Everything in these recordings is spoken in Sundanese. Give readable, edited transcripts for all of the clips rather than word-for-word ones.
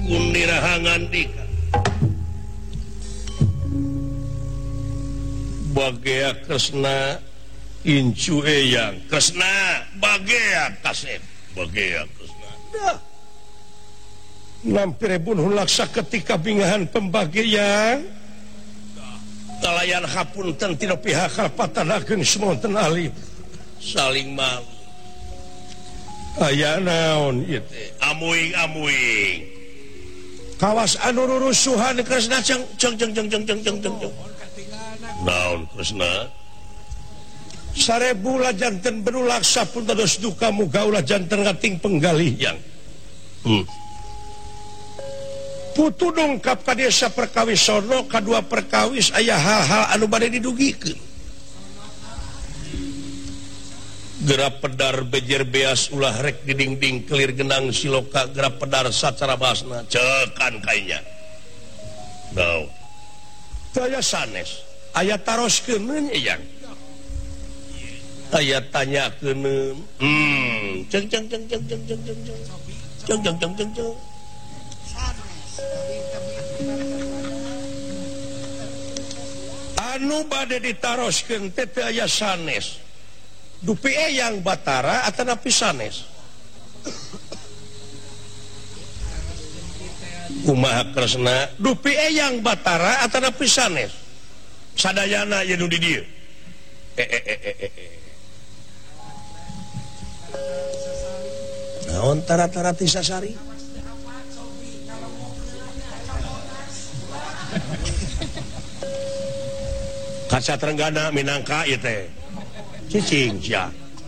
kunirahangan dika bagea Kresna incu eyang Kresna bagea kasep bagea Kresna dah nampirebun hulaksa ketika bingahan pembagian kalayan hapunten tina pihak patanakeun semonten ahli saling malu aya naon ieu teh amuing kawas anu rurusuhan Kresna ceng naon Kresna sarebu lah janten berulah sapun dados duka muga ulah janten ngating penggalih yang putu dongkap ka desa perkawis sono kadua perkawis aya hal-hal anu bade didugikeun gerap pedar bejer beas ulah rek di dinding kelir genang siloka gerap pedar sacara basna cekan kainya naon daya sanes aya taroskeun eyang aya tanyakeun ceng anu bade ditaroskeun teh teu aya sanes dupi eyang Batara atanapi sanes kumaha Kresna dupi eyang Batara atanapi sanes sadayana ye nu di dieu naon tara-tara ti sasari kaca Trenggana minangka ieu teh cicing sia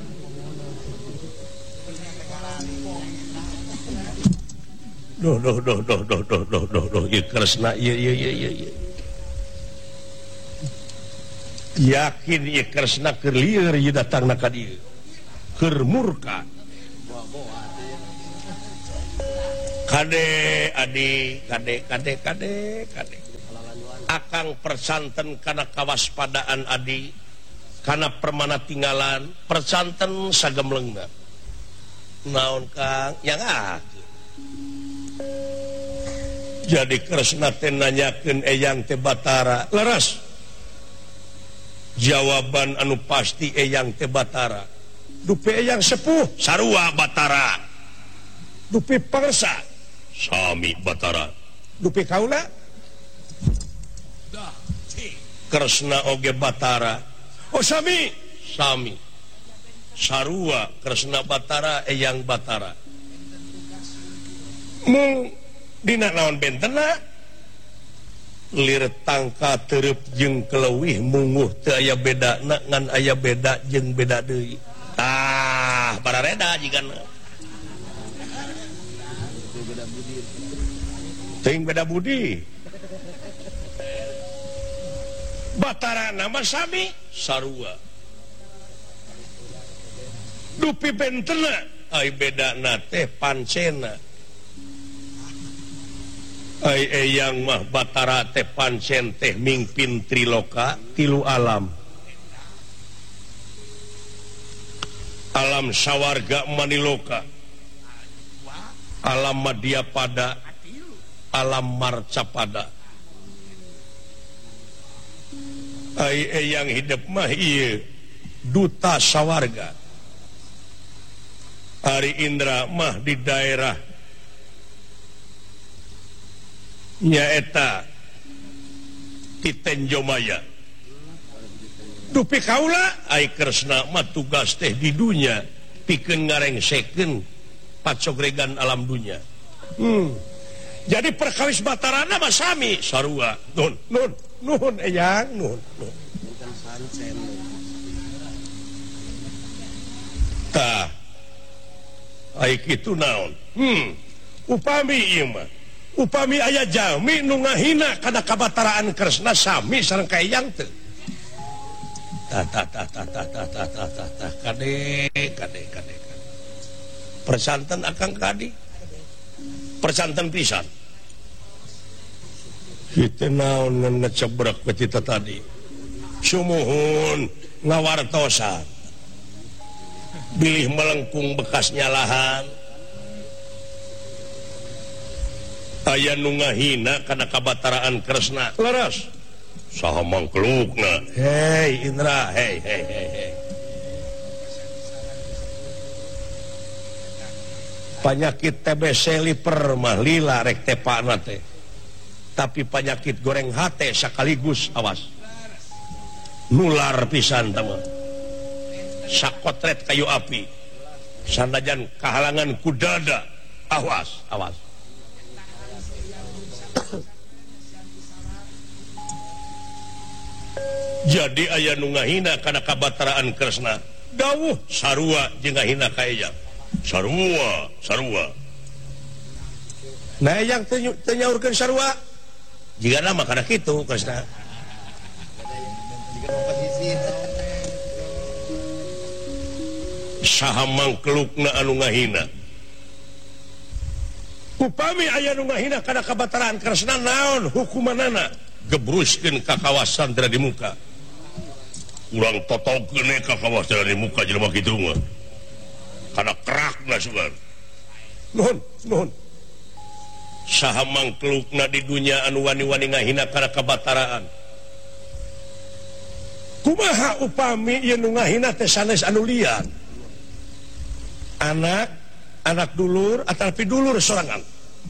doh ieu Kresna ieu yakin ieu Kresna keur lieur ieu datangna ka dieu keur murka kade akang persanten kana kawaspadaan adi kana permana tinggalan persanten sagemleungna naon Kang yang jadi Kresna teh nanyakeun eyang teh Batara leres jawaban anu pasti eyang teh Batara dupi eyang sepuh sarua Batara dupi pangsa sami Batara dupi kaula Kresna oge Batara oh sami sarua Kresna Batara eyang Batara mung dina naon bentena lir tangka teureub jeung keleuwih munguh teu aya bedana ngan aya beda jeung beda deui tah barareda jigana teuing beda budi Batara nama sami sarua dupi bentena ai bedana teh pancena ai eyang mah Batara teh pancen teh mingpin triloka tilu alam sawarga maniloka alam Madyapada alam Marcapada ai eyang hidup mah ieu duta sawarga Ari Indra mah di daerah nyaeta Titenjomaya dupi kaula ai Kresna mah tugas teh di dunya pikeun ngarengsekeun pacogregan alam dunya jadi perkawis Batarana mah sami sarua nun eyang nun tah ai kitu naon upami ieu mah upami aya jalmi nu ngahina kana kabataraan Kresna sami sareng ka eyang teu kade persanten akang kadi persanten pisan kita naon ngecebrek ke kita tadi sumuhun ngawartosan bilih melengkung bekasnya lahan aya nu ngahina kana kabataraan Kresna leres saha mangkelukna hei Indra hei penyakit TBC liver mah lila rek tepana teh tapi penyakit goreng hate sekaligus awas nular pisan tama sakotret kayu api sanajan kahalangan kudada awas jadi aya nu ngahina kana kabataraan Kresna dawuh sarua jeung ngahina ka Eyang sarua nah Eyang teu nyaurkeun sarua jika nama kana kitu Kresna saha mangkelukna anu ngahina upami aya nu ngahina kana kabataraan Kresna naon hukumanana gebruskeun ka kawasan Dradi Muka urang totogkeun ka kawasan Dradi Muka jelema kitu mah kana kerakna sugan nuhun saha mangkelukna di dunya anu wani-wani ngahina kana kabataraan kumaha upami ieu nu ngahina teh sanes anu lian anak dulur atapi dulur sorangan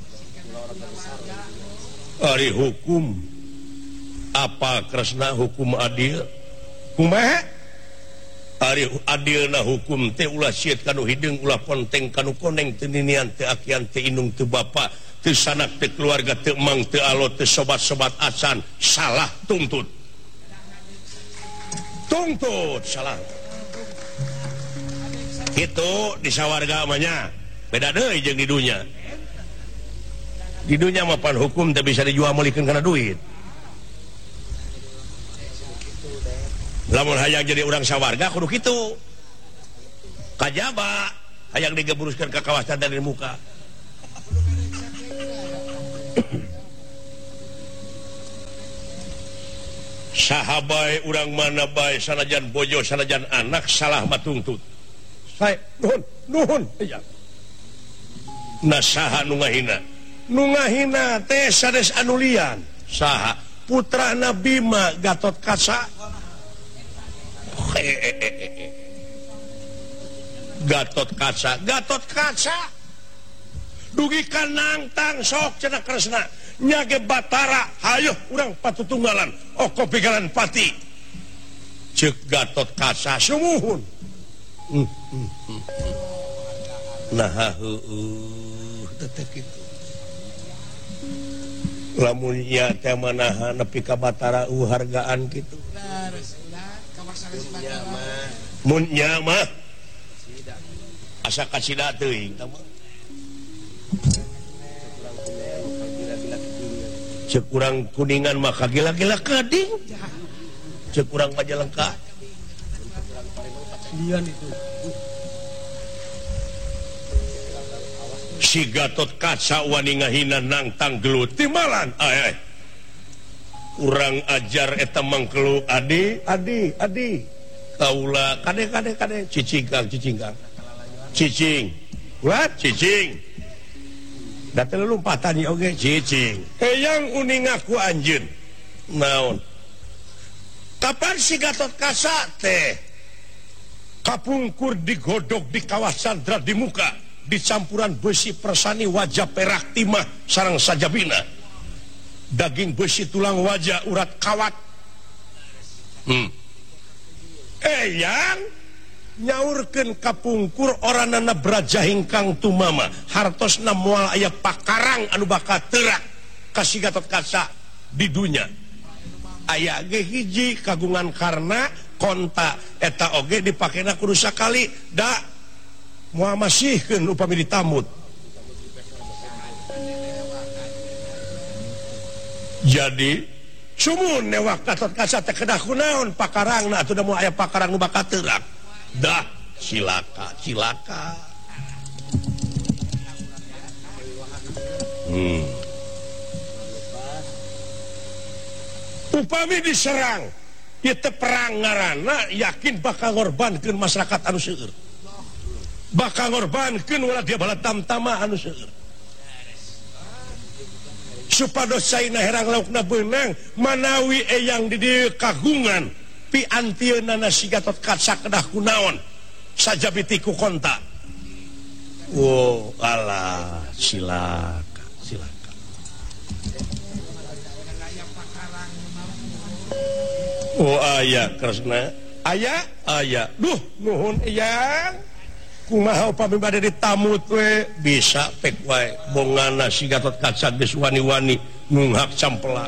ari hukum apa Kresna hukum adil kumaha ari adilna hukum teh ulah sieut kanu hideung ulah ponteng kanu koneng teu ninian teu akian teu indung teu bapa teu sanak teu keluarga teu emang teu alo teu sobat-sobat acan salah tuntut salah itu di sawarga amanya beda deui jeung di dunya mah pan hukum teh bisa dijual molikeun kana duit lamun hayang jadi urang sawarga kudu kitu kajaba hayang digebruskeun ka kawasan Dradi Muka saha bae urang mana bae sanajan bojo sanajan anak salah matungtut sae nuhun Eyang nah saha nu ngahina teh sanes anu lian saha putrana Bima Gatot Kaca Gatot Kaca dugikan nangtang sok cenah Kresna nyage Batara hayo urang patutunggalan oko pigalan pati ceuk Gatot Kaca sumuhun nah teh kitu lamun nya teh manaha nepi ka Batara hargaan kitu mun nya mah asa kasida teuing cek urang Kuningan mah kagila-gila kading cek urang Majalengka lian itu si Gatot Kaca wani ngahina nangtang gelut timalan urang ajar eta mangkelu adi kaula kade cicing what cicing da teu lompatan ieu oge cicing Eyang uning ngaku anjeun naon kapan si Gatot Kaca teh kapungkur digodog di kawasan Dradi Muka di campuran besi persani wajah perak timah sareng sajabina daging besi tulang wajah urat kawat Eyang nyaurkeun kapungkur oranana brajahing Kang Tumama hartosna moal aya pakarang anu bakal teurak ka si Gatot Kaca di dunya aya ge hiji kagungan karna konta eta oge dipakena kudu sakali da moal masihkeun upami ditamut jadi sumun newak Gatot Kaca teh kedah kunaon pakarangna atuh da moal aya pakarang nu bakal teurak dah cilaka upami diserang ieu teh perang ngaranna yakin bakal ngorbankeun masyarakat anu seueur bakal ngorbankeun ulah dia bala tamtama anu seueur supados saina herang laukna beunang manawi eyang di dieu kagungan pi antieuna si Gatot Kaca kedah kunaon sajabiti ku kontak. Oh alah silakan. Oh aya Kresna aya duh nuhun eyang kumaha upami bade ditamut we bisa pek wae bongana si Gatot Kaca geus wani-wani nunghak campelak.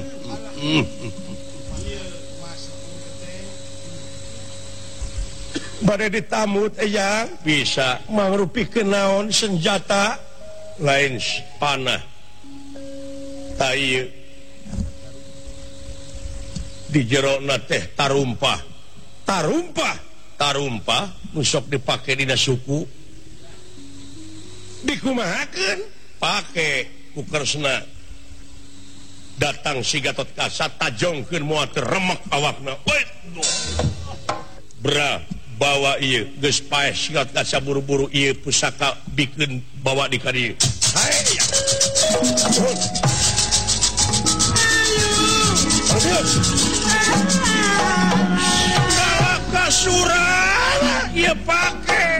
Bade ditamut eyang bisa mangrupikeun naon senjata lain panah ta ieu di jerona teh tarumpah nu sok dipake dina suku dikumahakeun pake ku Kresna datang si Gatot Kaca tajongkeun moal teu remek awakna bra bawa ieu geus paeh si Gatot Kaca buru-buru ieu pusaka bikeun bawa di ka dieu surah ia pakai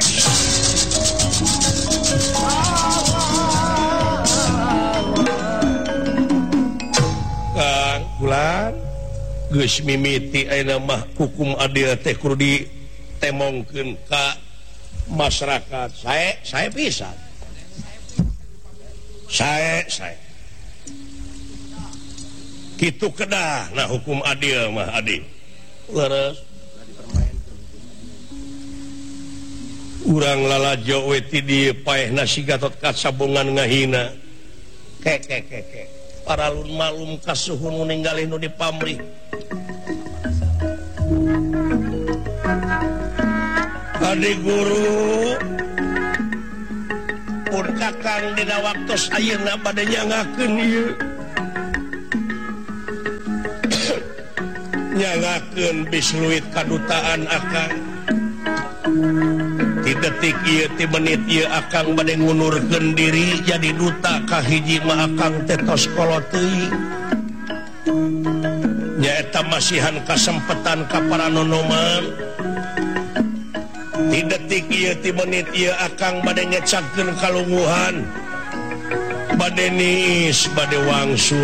Kang Bulan geus mimiti ayeuna mah hukum adil teh kudu ditemongkeun ka masyarakat. Saya pisan saya kitu kedah nah hukum adil mah adi leres urang lalajo we ti dieu paehna si Gatot Kaca bongan ngahina ke para lun malum kasuhun nu ninggali nu di pamrih adi guru pun kakang dina waktos ayeuna bade nyangakeun ieu nyangakeun bisluit kadutaan akang di detik ieu ti menit ieu akang bade ngunurkeun diri jadi duta ka hiji mah akang teh tos kolot teuing nyaeta masihan kasempetan ka para nonoman di detik ieu ti menit ieu akang bade ngecakeun kalungguhan bade niis bade wangsul